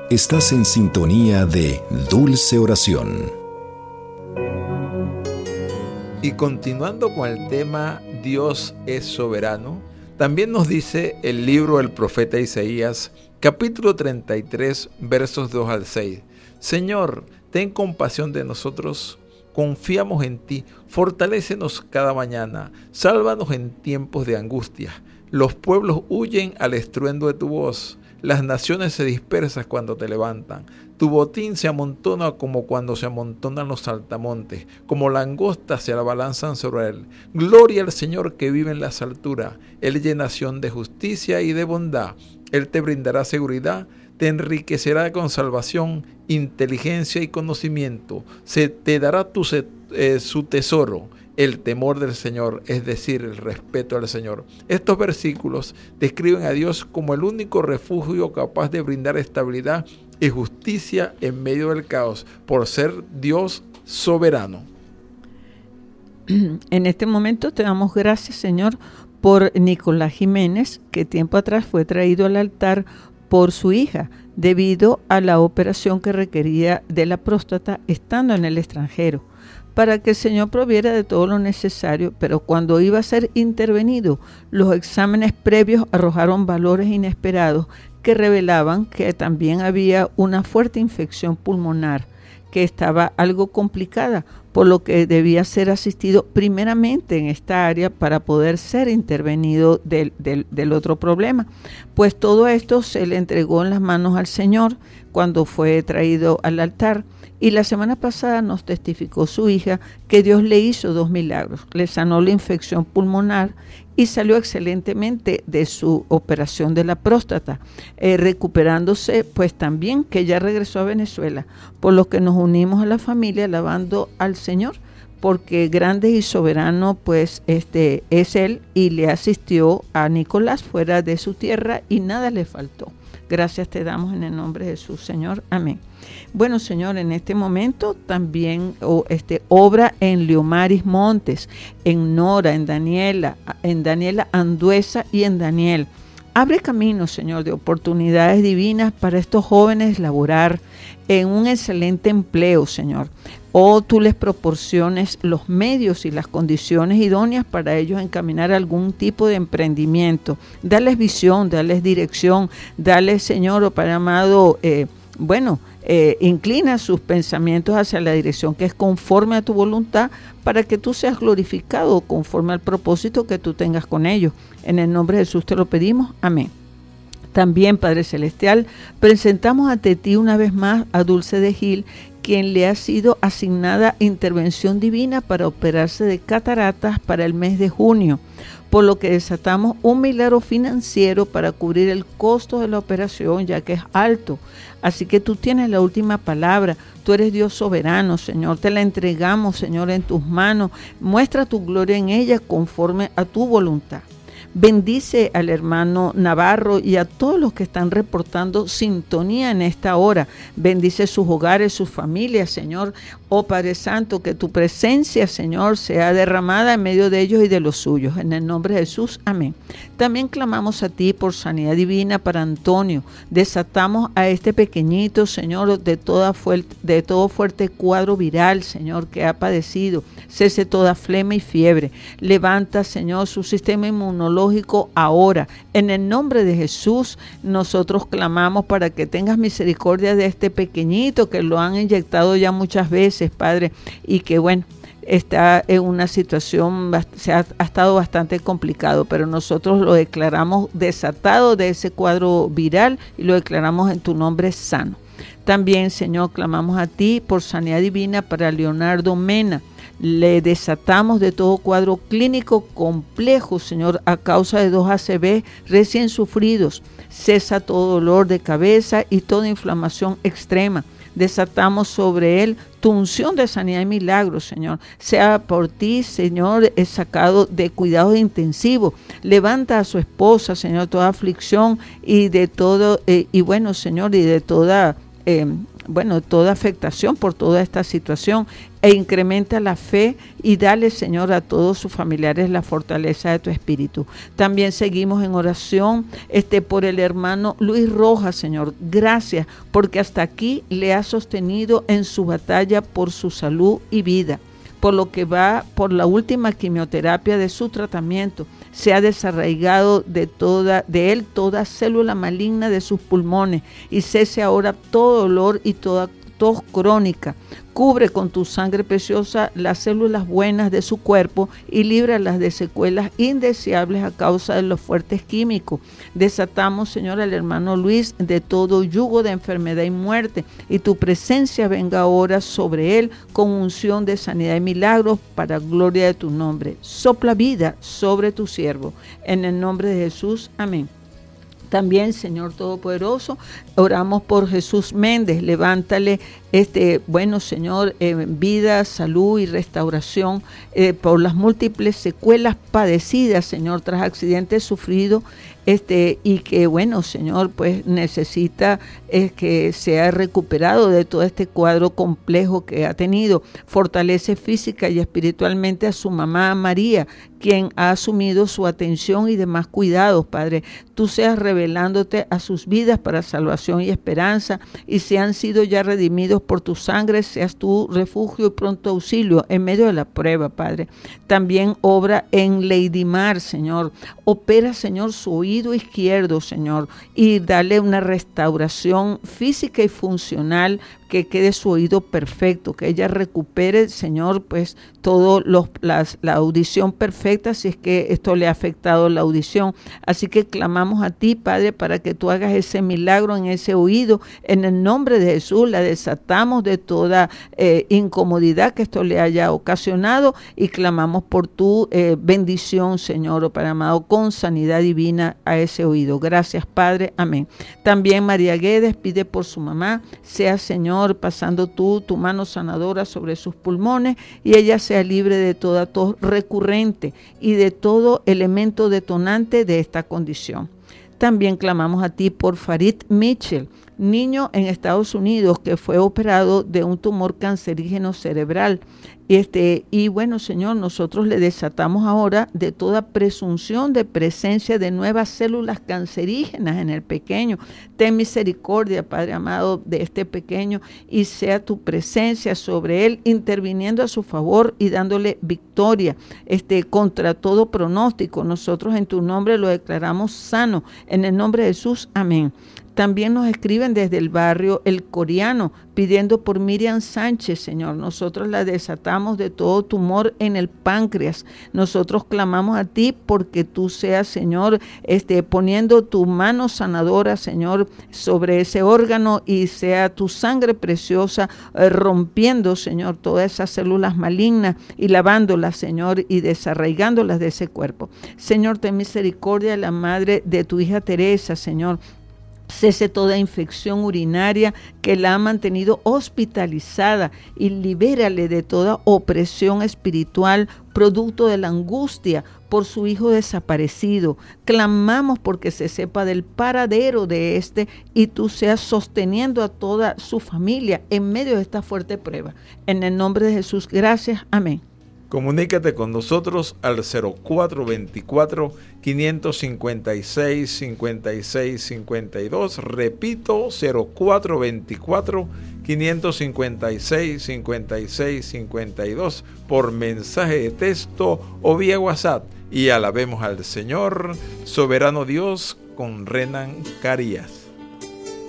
Estás en sintonía de Dulce Oración. Y continuando con el tema Dios es soberano, también nos dice el libro del profeta Isaías, capítulo 33, versos 2 al 6. Señor, ten compasión de nosotros, confiamos en ti, fortalécenos cada mañana, sálvanos en tiempos de angustia. Los pueblos huyen al estruendo de tu voz. Las naciones se dispersan cuando te levantan. Tu botín se amontona como cuando se amontonan los saltamontes, como langostas se abalanzan sobre él. Gloria al Señor que vive en las alturas. Él llena nación de justicia y de bondad. Él te brindará seguridad, te enriquecerá con salvación, inteligencia y conocimiento. Se te dará su tesoro. El temor del Señor, es decir, el respeto al Señor. Estos versículos describen a Dios como el único refugio capaz de brindar estabilidad y justicia en medio del caos, por ser Dios soberano. En este momento te damos gracias, Señor, por Nicolás Jiménez, que tiempo atrás fue traído al altar por su hija, debido a la operación que requería de la próstata estando en el extranjero, para que el Señor proviera de todo lo necesario, pero cuando iba a ser intervenido, los exámenes previos arrojaron valores inesperados que revelaban que también había una fuerte infección pulmonar, que estaba algo complicada, por lo que debía ser asistido primeramente en esta área para poder ser intervenido del otro problema. Pues todo esto se le entregó en las manos al Señor cuando fue traído al altar. Y la semana pasada nos testificó su hija que Dios le hizo 2 milagros. Le sanó la infección pulmonar y salió excelentemente de su operación de la próstata, recuperándose pues también, que ya regresó a Venezuela, por lo que nos unimos a la familia alabando al Señor, porque grande y soberano pues es Él, y le asistió a Nicolás fuera de su tierra y nada le faltó. Gracias te damos en el nombre de Jesús, Señor. Amén. Bueno, Señor, en este momento también obra en Leomaris Montes, en Nora, en Daniela Anduesa y en Daniel. Abre caminos, Señor, de oportunidades divinas para estos jóvenes laborar en un excelente empleo, Señor. Tú les proporciones los medios y las condiciones idóneas para ellos encaminar algún tipo de emprendimiento. Dales visión, dales dirección, dales, Señor, Padre amado, inclina sus pensamientos hacia la dirección que es conforme a tu voluntad, para que tú seas glorificado conforme al propósito que tú tengas con ellos. En el nombre de Jesús te lo pedimos. Amén. También, Padre Celestial, presentamos ante ti una vez más a Dulce de Gil, quien le ha sido asignada intervención divina para operarse de cataratas para el mes de junio, por lo que desatamos un milagro financiero para cubrir el costo de la operación, ya que es alto. Así que tú tienes la última palabra. Tú eres Dios soberano, Señor. Te la entregamos, Señor, en tus manos. Muestra tu gloria en ella conforme a tu voluntad. Bendice al hermano Navarro y a todos los que están reportando sintonía en esta hora. Bendice sus hogares, sus familias, Señor. Oh Padre Santo, que tu presencia, Señor, sea derramada en medio de ellos y de los suyos. En el nombre de Jesús, amén. También clamamos a ti por sanidad divina para Antonio. Desatamos a este pequeñito, Señor, de todo fuerte cuadro viral, Señor, que ha padecido. Cese toda flema y fiebre. Levanta, Señor, su sistema inmunológico ahora. En el nombre de Jesús, nosotros clamamos para que tengas misericordia de este pequeñito que lo han inyectado ya muchas veces, Padre, y que está en una situación, ha estado bastante complicado, pero nosotros lo declaramos desatado de ese cuadro viral y lo declaramos en tu nombre sano. También, Señor, clamamos a ti por sanidad divina para Leonardo Mena. Le desatamos de todo cuadro clínico complejo, Señor, a causa de 2 ACV recién sufridos. Cesa todo dolor de cabeza y toda inflamación extrema. Desatamos sobre él tu unción de sanidad y milagros, Señor. Sea por ti, Señor, es sacado de cuidados intensivos. Levanta a su esposa, Señor, toda aflicción y de todo, Señor, y de toda toda afectación por toda esta situación, e incrementa la fe y dale, Señor, a todos sus familiares la fortaleza de tu espíritu. También seguimos en oración por el hermano Luis Rojas, Señor. Gracias porque hasta aquí le ha sostenido en su batalla por su salud y vida. Por lo que va por la última quimioterapia de su tratamiento, se ha desarraigado de él toda célula maligna de sus pulmones y cese ahora todo dolor y toda tos crónica. Cubre con tu sangre preciosa las células buenas de su cuerpo y líbralas de secuelas indeseables a causa de los fuertes químicos. Desatamos, Señor, al hermano Luis de todo yugo de enfermedad y muerte, y tu presencia venga ahora sobre él con unción de sanidad y milagros para gloria de tu nombre. Sopla vida sobre tu siervo. En el nombre de Jesús, amén. También, Señor Todopoderoso, oramos por Jesús Méndez. Levántale, Señor, vida, salud y restauración por las múltiples secuelas padecidas, Señor, tras accidentes sufridos, y que, Señor, pues necesita que sea recuperado de todo este cuadro complejo que ha tenido. Fortalece física y espiritualmente a su mamá María, quien ha asumido su atención y demás cuidados, Padre. Tú seas revelándote a sus vidas para salvación y esperanza, y si han sido ya redimidos por tu sangre, seas tu refugio y pronto auxilio en medio de la prueba, Padre. También obra en Lady Mar, Señor. Opera, Señor, su oído izquierdo, Señor, y dale una restauración física y funcional, que quede su oído perfecto, que ella recupere, Señor, pues la audición perfecta, si es que esto le ha afectado la audición. Así que clamamos a ti, Padre, para que tú hagas ese milagro en ese oído. En el nombre de Jesús la desatamos de toda incomodidad que esto le haya ocasionado, y clamamos por tu bendición, Señor, oh Padre amado, con sanidad divina a ese oído. Gracias, Padre. Amén. También María Guedes pide por su mamá, sea, Señor, pasando tu mano sanadora sobre sus pulmones, y ella sea libre de toda tos recurrente y de todo elemento detonante de esta condición. También clamamos a ti por Farid Mitchell, niño en Estados Unidos que fue operado de un tumor cancerígeno cerebral. Señor, nosotros le desatamos ahora de toda presunción de presencia de nuevas células cancerígenas en el pequeño. Ten misericordia, Padre amado, de este pequeño, y sea tu presencia sobre él, interviniendo a su favor y dándole victoria contra todo pronóstico. Nosotros en tu nombre lo declaramos sano. En el nombre de Jesús, amén. También nos escriben desde el barrio El Coreano pidiendo por Miriam Sánchez, Señor. Nosotros la desatamos de todo tumor en el páncreas. Nosotros clamamos a ti porque tú seas, Señor, poniendo tu mano sanadora, Señor, sobre ese órgano, y sea tu sangre preciosa rompiendo, Señor, todas esas células malignas y lavándolas, Señor, y desarraigándolas de ese cuerpo. Señor, ten misericordia de la madre de tu hija Teresa, Señor. Cese toda infección urinaria que la ha mantenido hospitalizada, y libérale de toda opresión espiritual producto de la angustia por su hijo desaparecido. Clamamos porque se sepa del paradero de y tú seas sosteniendo a toda su familia en medio de esta fuerte prueba. En el nombre de Jesús, gracias. Amén. Comunícate con nosotros al 0424-556-5652. Repito, 0424-556-5652 por mensaje de texto o vía WhatsApp. Y alabemos al Señor, soberano Dios, con Renan Carías.